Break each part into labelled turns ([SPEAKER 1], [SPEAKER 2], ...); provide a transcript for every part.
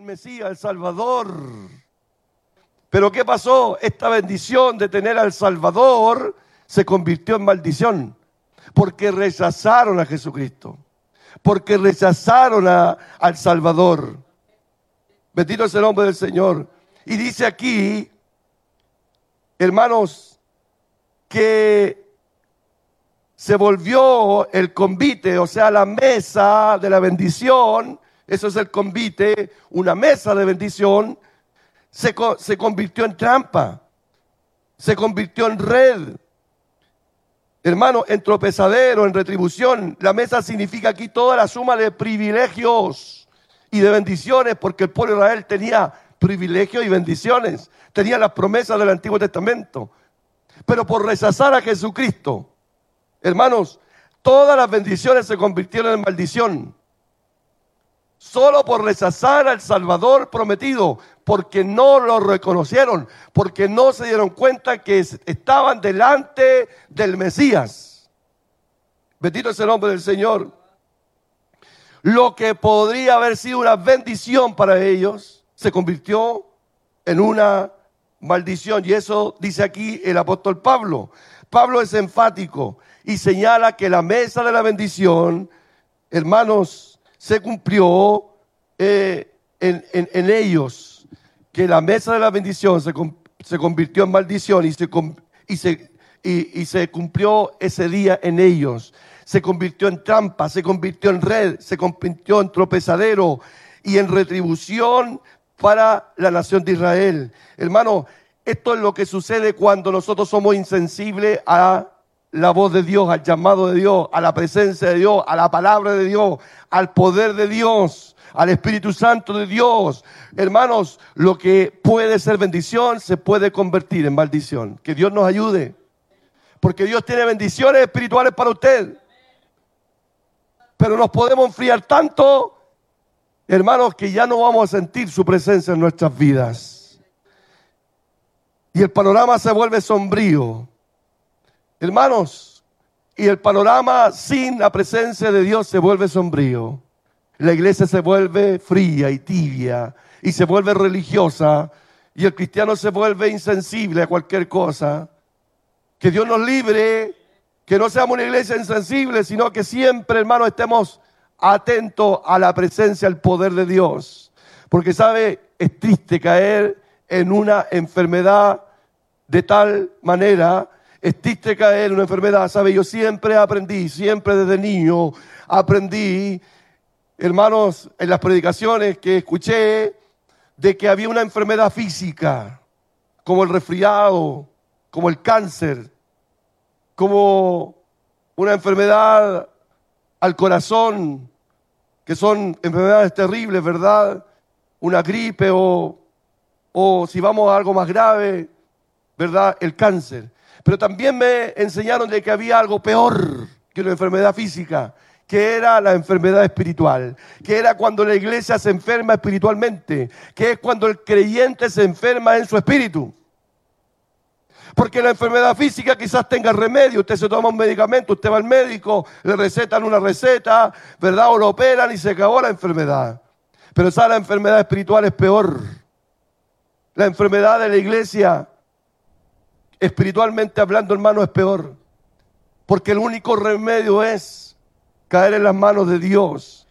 [SPEAKER 1] Mesías, el Salvador. Pero ¿qué pasó? Esta bendición de tener al Salvador se convirtió en maldición, porque rechazaron a Jesucristo, porque rechazaron al Salvador. Bendito es el nombre del Señor. Y dice aquí, hermanos, que se volvió el convite, o sea, la mesa de la bendición, eso es el convite, una mesa de bendición, se convirtió en trampa, se convirtió en red. Hermano, en tropezadero, en retribución. La mesa significa aquí toda la suma de privilegios y de bendiciones, porque el pueblo de Israel tenía privilegios y bendiciones, tenía las promesas del Antiguo Testamento. Pero por rechazar a Jesucristo, hermanos, todas las bendiciones se convirtieron en maldición. Solo por rechazar al Salvador prometido, porque no lo reconocieron, porque no se dieron cuenta que estaban delante del Mesías. Bendito es el nombre del Señor. Lo que podría haber sido una bendición para ellos, se convirtió en una maldición. Y eso dice aquí el apóstol Pablo. Pablo es enfático y señala que la mesa de la bendición, hermanos, se cumplió en ellos, que la mesa de la bendición se convirtió en maldición y se cumplió ese día en ellos. Se convirtió en trampa, se convirtió en red, se convirtió en tropezadero y en retribución para la nación de Israel. Hermano, esto es lo que sucede cuando nosotros somos insensibles a la voz de Dios, al llamado de Dios, a la presencia de Dios, a la palabra de Dios, al poder de Dios, al Espíritu Santo de Dios. Hermanos, lo que puede ser bendición se puede convertir en maldición. Que Dios nos ayude, porque Dios tiene bendiciones espirituales para usted. Pero nos podemos enfriar tanto, hermanos, que ya no vamos a sentir su presencia en nuestras vidas. Y el panorama se vuelve sombrío. Hermanos, y el panorama sin la presencia de Dios se vuelve sombrío. La iglesia se vuelve fría y tibia y se vuelve religiosa y el cristiano se vuelve insensible a cualquier cosa. Que Dios nos libre, que no seamos una iglesia insensible, sino que siempre, hermanos, estemos atentos a la presencia, al poder de Dios. Porque, ¿sabe? Es triste caer en una enfermedad de tal manera. Es triste caer en una enfermedad, ¿sabe? Yo siempre aprendí, siempre desde niño aprendí, hermanos, en las predicaciones que escuché, de que había una enfermedad física, como el resfriado, como el cáncer, como una enfermedad al corazón, que son enfermedades terribles, ¿verdad? Una gripe o si vamos a algo más grave, ¿verdad? El cáncer. Pero también me enseñaron de que había algo peor que una enfermedad física, que era la enfermedad espiritual, que era cuando la iglesia se enferma espiritualmente, que es cuando el creyente se enferma en su espíritu. Porque la enfermedad física quizás tenga remedio, usted se toma un medicamento, usted va al médico, le recetan una receta, ¿verdad? O lo operan y se acabó la enfermedad. Pero esa la enfermedad espiritual es peor. La enfermedad de la iglesia, espiritualmente hablando, hermano, es peor. Porque el único remedio es caer en las manos de Dios.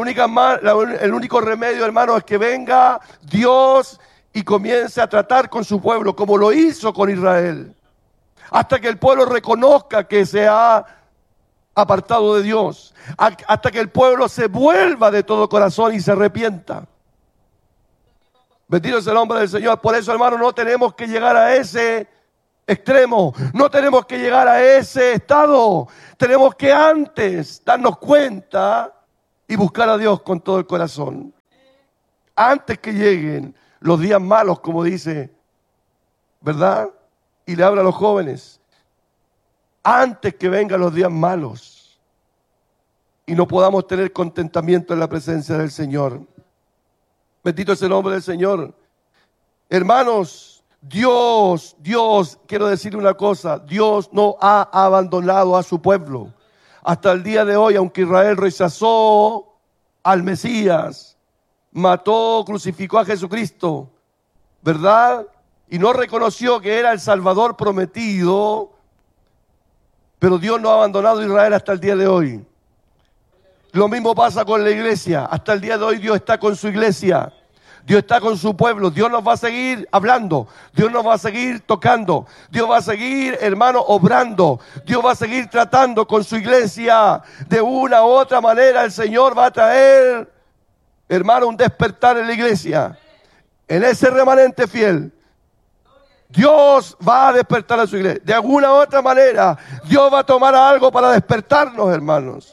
[SPEAKER 1] El único remedio, hermano, es que venga Dios y comience a tratar con su pueblo como lo hizo con Israel. Hasta que el pueblo reconozca que se ha apartado de Dios. Hasta que el pueblo se vuelva de todo corazón y se arrepienta. Bendito es el nombre del Señor. Por eso, hermano, no tenemos que llegar a ese extremo. No tenemos que llegar a ese estado. Tenemos que antes darnos cuenta y buscar a Dios con todo el corazón. Antes que lleguen los días malos, como dice, ¿verdad? Y le habla a los jóvenes. Antes que vengan los días malos y no podamos tener contentamiento en la presencia del Señor. Bendito es el nombre del Señor. Hermanos, Dios, quiero decirle una cosa, Dios no ha abandonado a su pueblo. Hasta el día de hoy, aunque Israel rechazó al Mesías, mató, crucificó a Jesucristo, ¿verdad? Y no reconoció que era el Salvador prometido, pero Dios no ha abandonado a Israel hasta el día de hoy. Lo mismo pasa con la iglesia. Hasta el día de hoy Dios está con su iglesia. Dios está con su pueblo. Dios nos va a seguir hablando. Dios nos va a seguir tocando. Dios va a seguir, hermano, obrando. Dios va a seguir tratando con su iglesia. De una u otra manera el Señor va a traer, hermano, un despertar en la iglesia. En ese remanente fiel. Dios va a despertar a su iglesia. De alguna u otra manera, Dios va a tomar algo para despertarnos, hermanos.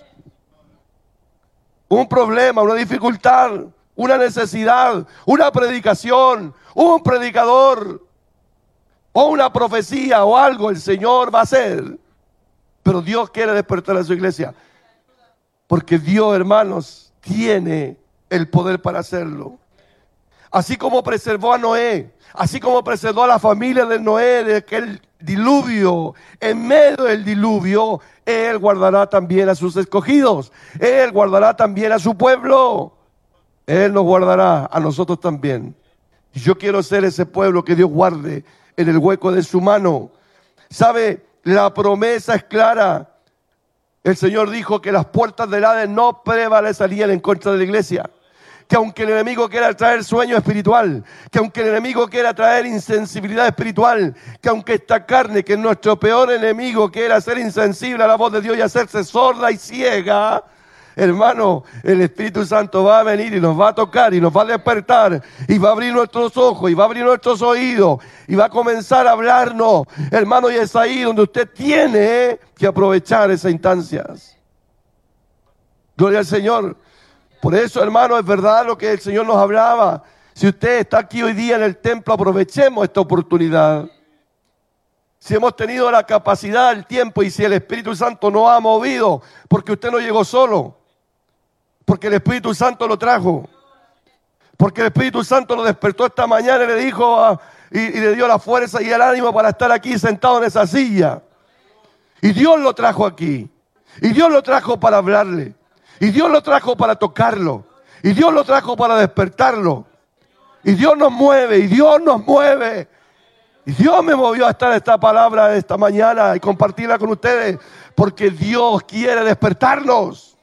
[SPEAKER 1] Un problema, una dificultad, una necesidad, una predicación, un predicador, o una profecía o algo, el Señor va a hacer. Pero Dios quiere despertar a su iglesia. Porque Dios, hermanos, tiene el poder para hacerlo. Así como preservó a Noé, así como preservó a la familia de Noé de aquel diluvio, en medio del diluvio, Él guardará también a sus escogidos. Él guardará también a su pueblo. Él nos guardará a nosotros también. Y yo quiero ser ese pueblo que Dios guarde en el hueco de su mano. ¿Sabe? La promesa es clara. El Señor dijo que las puertas del Hades no prevalecerían en contra de la iglesia. Que aunque el enemigo quiera traer sueño espiritual, que aunque el enemigo quiera traer insensibilidad espiritual, que aunque esta carne, que es nuestro peor enemigo, quiera ser insensible a la voz de Dios y hacerse sorda y ciega, hermano, el Espíritu Santo va a venir y nos va a tocar y nos va a despertar y va a abrir nuestros ojos y va a abrir nuestros oídos y va a comenzar a hablarnos, hermano, y es ahí donde usted tiene que aprovechar esas instancias. Gloria al Señor. Por eso, hermano, es verdad lo que el Señor nos hablaba. Si usted está aquí hoy día en el templo, aprovechemos esta oportunidad. Si hemos tenido la capacidad, el tiempo, y si el Espíritu Santo nos ha movido, porque usted no llegó solo, porque el Espíritu Santo lo trajo, porque el Espíritu Santo lo despertó esta mañana y le dijo y le dio la fuerza y el ánimo para estar aquí sentado en esa silla. Y Dios lo trajo aquí. Y Dios lo trajo para hablarle. Y Dios lo trajo para tocarlo. Y Dios lo trajo para despertarlo. Y Dios nos mueve. Y Dios nos mueve. Y Dios me movió a estar esta palabra esta mañana y compartirla con ustedes. Porque Dios quiere despertarnos.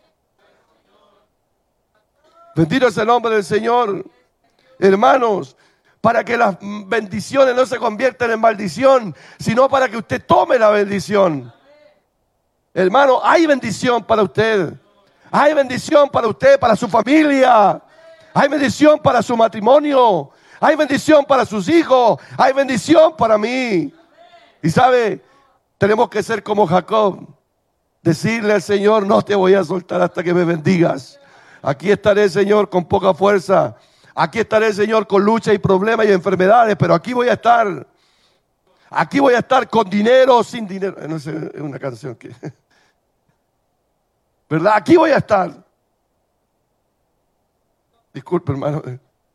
[SPEAKER 1] Bendito es el nombre del Señor. Hermanos, para que las bendiciones no se conviertan en maldición, sino para que usted tome la bendición. Hermano, hay bendición para usted. Hay bendición para usted, para su familia. Hay bendición para su matrimonio. Hay bendición para sus hijos. Hay bendición para mí. Y sabe, tenemos que ser como Jacob. Decirle al Señor, no te voy a soltar hasta que me bendigas. Aquí estaré, Señor, con poca fuerza. Aquí estaré, Señor, con lucha y problemas y enfermedades. Pero aquí voy a estar. Aquí voy a estar con dinero o sin dinero. No sé, es una canción que... ¿Verdad? Aquí voy a estar. Disculpe, hermano.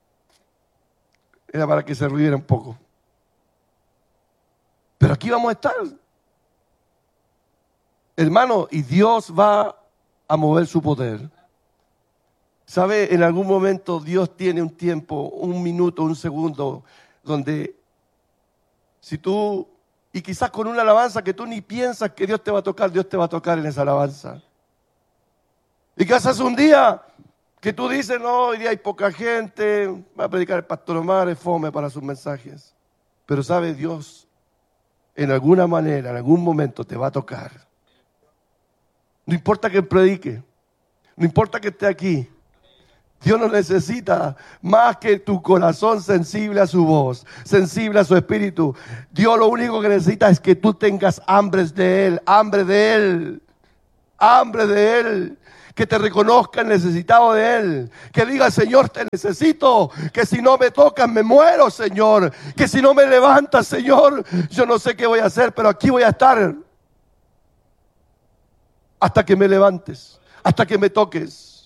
[SPEAKER 1] Era para que se riera un poco. Pero aquí vamos a estar. Hermano, y Dios va a mover su poder. ¿Sabe? En algún momento Dios tiene un tiempo, un minuto, un segundo, donde si tú, y quizás con una alabanza que tú ni piensas que Dios te va a tocar, Dios te va a tocar en esa alabanza. Y quizás un día que tú dices, no, hoy día hay poca gente, va a predicar el pastor Omar, es fome para sus mensajes. Pero sabe, Dios, en alguna manera, en algún momento te va a tocar. No importa que predique, no importa que esté aquí. Dios no necesita más que tu corazón sensible a su voz, sensible a su espíritu. Dios lo único que necesita es que tú tengas hambre de Él, hambre de Él, hambre de Él. Que te reconozca el necesitado de Él. Que diga, Señor, te necesito. Que si no me tocas, me muero, Señor. Que si no me levantas, Señor, yo no sé qué voy a hacer, pero aquí voy a estar. Hasta que me levantes, hasta que me toques.